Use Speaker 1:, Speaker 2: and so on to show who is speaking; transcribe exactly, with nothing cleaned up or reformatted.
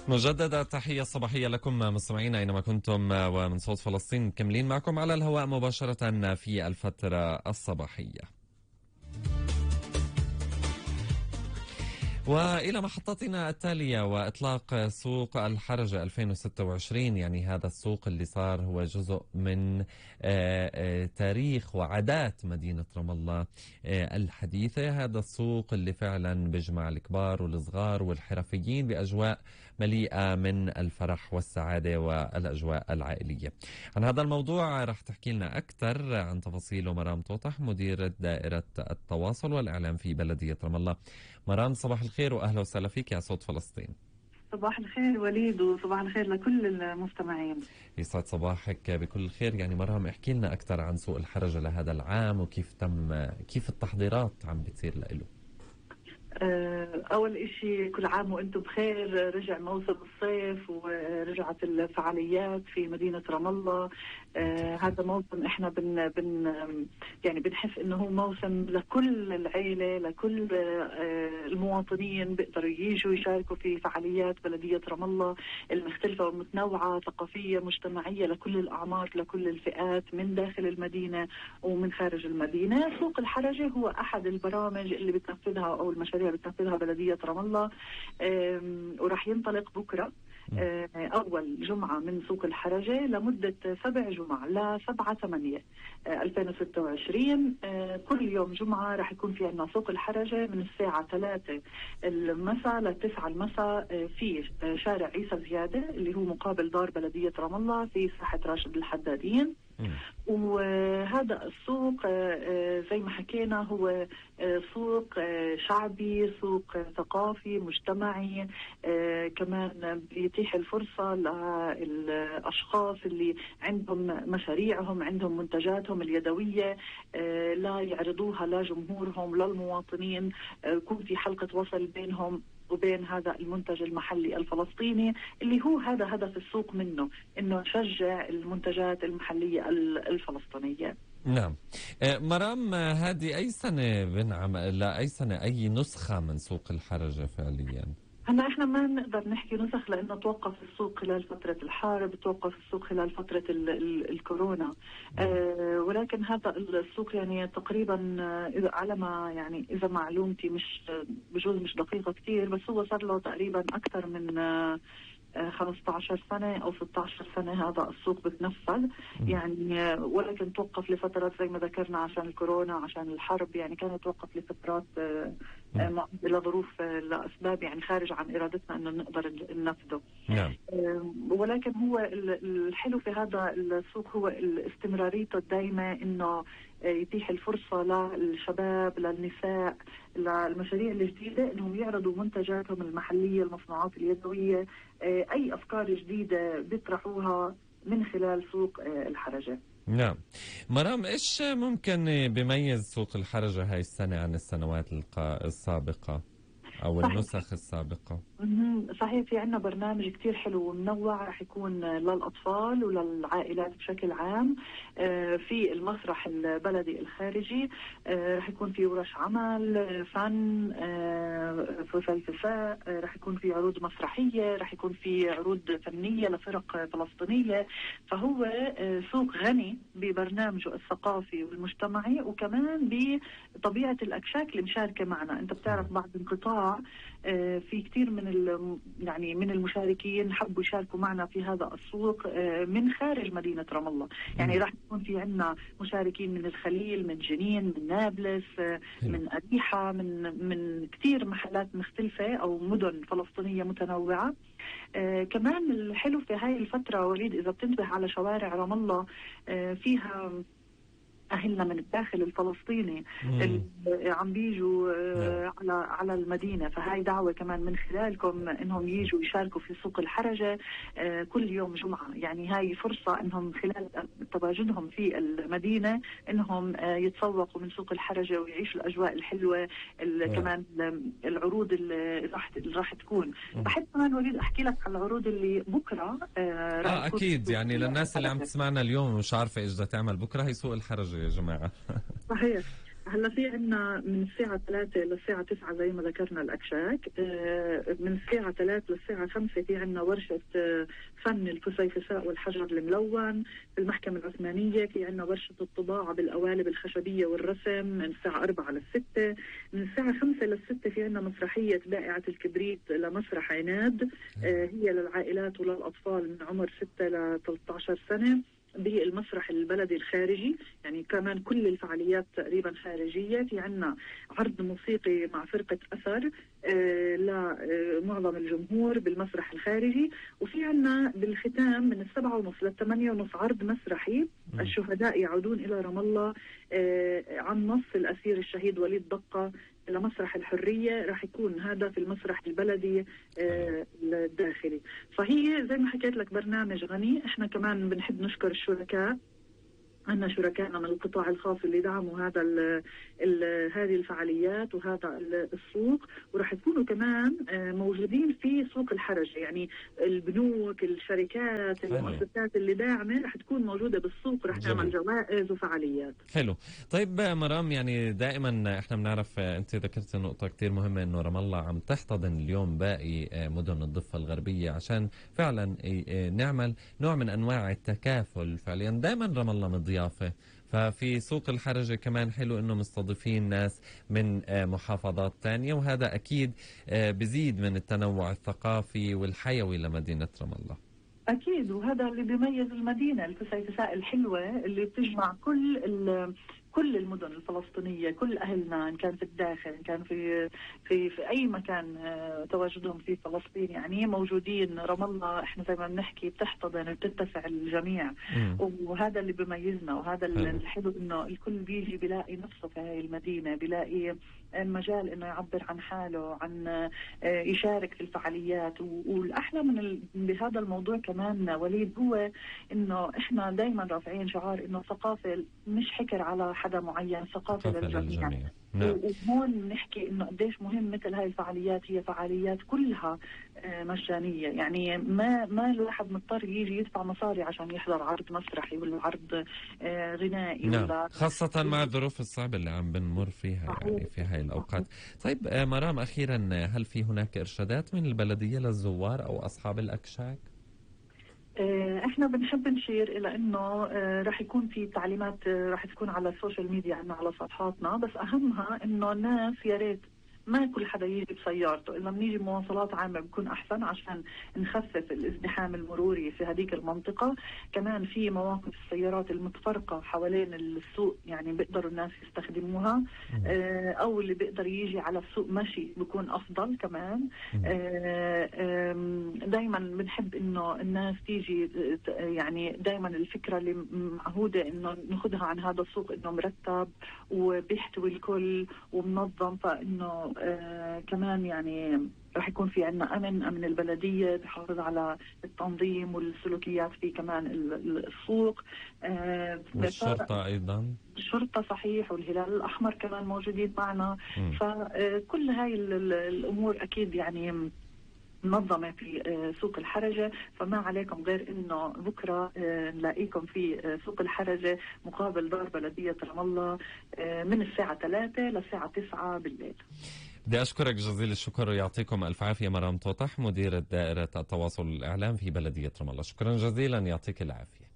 Speaker 1: مجددا تحية صباحية لكم مستمعينا أينما كنتم، ومن صوت فلسطين مكملين معكم على الهواء مباشرة في الفترة الصباحية. وإلى محطتنا التالية وإطلاق سوق الحرجة ألفين وستة وعشرين، يعني هذا السوق اللي صار هو جزء من تاريخ وعادات مدينة رام الله الحديثة. هذا السوق اللي فعلا بيجمع الكبار والصغار والحرفيين بأجواء مليئة من الفرح والسعادة والأجواء العائلية. عن هذا الموضوع رح تحكي لنا أكثر عن تفاصيله مرام توطح، مديرة دائرة التواصل والإعلام في بلدية رام الله. مرام صباح الخير وأهلا وسهلا فيك يا صوت فلسطين.
Speaker 2: صباح الخير وليد، وصباح الخير لكل المستمعين.
Speaker 1: يسعد صباحك بكل الخير. يعني مرام احكي لنا أكثر عن سوق الحرجة لهذا العام وكيف تم كيف التحضيرات عم بتصير له.
Speaker 2: أول إشي كل عام وأنتم بخير. رجع موسم الصيف ورجعت الفعاليات في مدينة رام الله. آه هذا موسم إحنا بن بن يعني بنحس إنه هو موسم لكل العيلة، لكل آه المواطنين بيقدروا يجوا يشاركوا في فعاليات بلدية رام الله المختلفة والمتنوعة، ثقافية مجتمعية لكل الأعمار، لكل الفئات من داخل المدينة ومن خارج المدينة. سوق الحرجة هو أحد البرامج اللي بتنفذها أو المشاريع بتنفذها بلدية رام الله، وراح ينطلق بكرة أول جمعة من سوق الحرجة لمدة سبع جمع لسبعة ثمانية ألفين وستة وعشرين. كل يوم جمعة راح يكون في عنا سوق الحرجة من الساعة ثلاثة المساء لتسعة المساء في شارع عيسى زيادة اللي هو مقابل دار بلدية رام الله في ساحة راشد الحدادين. وهذا السوق زي ما حكينا هو سوق شعبي، سوق ثقافي مجتمعي، كمان بيتيح الفرصة للأشخاص اللي عندهم مشاريعهم، عندهم منتجاتهم اليدوية لا يعرضوها لجمهورهم للمواطنين، يكون في حلقة وصل بينهم وبين هذا المنتج المحلي الفلسطيني اللي هو هذا هدف السوق منه، انه نشجع المنتجات المحلية الفلسطينية.
Speaker 1: نعم. مرام، هذه اي سنة بنعمل لا اي سنة اي نسخة من سوق الحرجة فعليا؟
Speaker 2: هلا احنا ما نقدر نحكي نسخ لانه توقف السوق خلال فترة الحرب، توقف السوق خلال فترة ال ال الكورونا. آه ولكن هذا السوق يعني تقريبا اذا على ما يعني اذا معلومتي مش بجوز مش دقيقة كتير، بس هو صار له تقريبا اكثر من آه خمسة عشر سنة أو ستة عشر سنة هذا السوق بتنفذ يعني، ولكن توقف لفترات زي ما ذكرنا عشان الكورونا عشان الحرب، يعني كان توقف لفترات لظروف لأسباب يعني خارج عن إرادتنا أنه نقدر ننفذه.
Speaker 1: نعم.
Speaker 2: ولكن هو الحلو في هذا السوق هو استمراريته الدائمة، أنه يتيح الفرصة للشباب للنساء للمشاريع الجديدة أنهم يعرضوا منتجاتهم المحلية، المصنوعات اليدوية، أي أفكار جديدة بيطرحوها من خلال سوق الحرجة.
Speaker 1: نعم. مرام، إيش ممكن بيميز سوق الحرجة هاي السنة عن السنوات السابقة أو
Speaker 2: صحيح.
Speaker 1: النسخ السابقة؟
Speaker 2: صحيح، في عنا برنامج كتير حلو ومنوع رح يكون للأطفال وللعائلات بشكل عام. في المسرح البلدي الخارجي رح يكون في ورش عمل، فن، فلسفة، رح يكون في عروض مسرحية، رح يكون في عروض فنية لفرق فلسطينية. فهو سوق غني ببرنامجه الثقافي والمجتمعي وكمان بطبيعة الأكشاك اللي مشاركة معنا. أنت بتعرف بعد انقطاع في كتير من يعني من المشاركين حبوا يشاركوا معنا في هذا السوق من خارج مدينة رام الله، يعني راح يكون في عنا مشاركين من الخليل، من جنين، من نابلس، من أريحة، من من كتير محلات مختلفة أو مدن فلسطينية متنوعة. آه كمان الحلو في هاي الفترة وليد إذا بتنتبه على شوارع رام الله آه فيها أهلنا من الداخل الفلسطيني اللي عم بيجوا آه على على المدينة. فهاي دعوة كمان من خلالكم إنهم يجوا يشاركوا في سوق الحرجة آه كل يوم جمعة، يعني هاي فرصة إنهم خلال تواجدهم في المدينة إنهم آه يتسوقوا من سوق الحرجة ويعيشوا الأجواء الحلوة. كمان العروض اللي راح راح تكون. بحب كمان وليد أحكي لك على العروض اللي بكرة آه,
Speaker 1: آه أكيد، يعني للناس اللي عم تسمعنا اليوم مش عارفة إيش بدها تعمل بكرة، هي سوق الحرجة يا جماعة.
Speaker 2: صحيح. هلا في عنا من الساعة ثلاثة للساعة تسعة زي ما ذكرنا الأكشاك، من الساعة ثلاثة للساعة خمسة في عنا ورشة فن الفسيفساء والحجر الملون في المحكمة العثمانية. في عنا ورشة الطباعة بالقوالب الخشبية والرسم من الساعة أربعة للستة. من الساعة خمسة للستة في عنا مسرحية بائعة الكبريت لمسرح عناد، هي للعائلات وللأطفال من عمر ستة ل ثلاثة عشر سنة بالمسرح البلدي الخارجي. يعني كمان كل الفعاليات تقريبا خارجية. في عنا عرض موسيقي مع فرقة أثر آه لمعظم الجمهور بالمسرح الخارجي. وفي عنا بالختام من السبعة ونص للثمانية ونص عرض مسرحي م. الشهداء يعودون إلى رام الله آه عن نص الأسير الشهيد وليد دقة لمسرح الحرية. راح يكون هذا في المسرح البلدي آه الداخلي. فهي زي ما حكيت لك برنامج غني. احنا كمان بنحب نشكر الشركاء، عندنا شركائنا من القطاع الخاص اللي دعموا هذا ال ال هذه الفعاليات وهذا السوق، وراح يكونوا كمان موجودين في سوق الحرجة. يعني البنوك، الشركات، المؤسسات اللي داعمة راح تكون موجودة بالسوق، راح نعمل جوائز وفعاليات.
Speaker 1: حلو. طيب مرام، يعني دائما احنا بنعرف، انت ذكرت نقطة كتير مهمة، انه رام الله عم تحتضن اليوم باقي مدن الضفة الغربية عشان فعلا نعمل نوع من انواع التكافل. فعليا دائما رام الله مضيافة، ففي سوق الحرجة كمان حلو انه مستضيفين ناس من محافظات تانية، وهذا اكيد بزيد من التنوع الثقافي والحيوي لمدينة رام الله.
Speaker 2: اكيد، وهذا اللي بيميز المدينة الفسيفساء الحلوة اللي بتجمع كل كل المدن الفلسطينية، كل أهلنا إن كان في الداخل، إن كان في في في أي مكان تواجدهم في فلسطين، يعني موجودين. رام الله إحنا زي ما بنحكي بتحتضن وبتتسع الجميع، وهذا اللي بيميزنا، وهذا الحلو إنه الكل بيجي بيلاقي نفسه في هاي المدينة، بيلاقي المجال إنه يعبر عن حاله، عن يشارك في الفعاليات. والأحلى من ال... بهذا الموضوع كمان وليد هو إنه إحنا دايما رافعين شعار إنه الثقافة مش حكر على حدا معين، ثقافة للجميع. نعم. وهون بنحكي انه قديش مهم مثل هاي الفعاليات، هي فعاليات كلها مجانيه، يعني ما ما الواحد مضطر يجي يدفع مصاري عشان يحضر عرض مسرحي ولا عرض غنائي.
Speaker 1: نعم.
Speaker 2: ولا
Speaker 1: خاصه مع الظروف الصعبه اللي عم بنمر فيها يعني في هاي الاوقات. طيب مرام، اخيرا هل في هناك ارشادات من البلديه للزوار او اصحاب الاكشاك؟
Speaker 2: احنا بنحب نشير الى انه راح يكون في تعليمات راح تكون على السوشيال ميديا عنا على صفحاتنا، بس اهمها انه الناس يا ريت ما كل حدا يجي بسيارته، اذا بنيجي بمواصلات عامه بكون احسن عشان نخفف الازدحام المروري في هذيك المنطقه. كمان في مواقف السيارات المتفرقه حوالين السوق، يعني بيقدروا الناس يستخدموها، آه او اللي بيقدر يجي على السوق مشي بكون افضل كمان. آه دائما بنحب انه الناس تيجي، يعني دائما الفكره اللي معهوده انه ناخذها عن هذا السوق انه مرتب وبيحتوي الكل ومنظم، فانه آه كمان يعني راح يكون في عندنا امن امن البلديه بحافظ على التنظيم والسلوكيات في كمان السوق.
Speaker 1: آه والشرطه ايضا،
Speaker 2: الشرطه صحيح، والهلال الاحمر كمان موجودين معنا. م. فكل هاي الامور اكيد يعني منظمة في سوق الحرجة، فما عليكم غير انه بكرة نلاقيكم في سوق الحرجة مقابل دار بلدية رام الله من الساعة ثلاثة للساعة تسعة بالليل.
Speaker 1: بدي أشكرك جزيل الشكر ويعطيكم ألف عافية مرام توطح، مديرة دائرة التواصل والإعلام في بلدية رام الله. شكرا جزيلا، يعطيك العافية.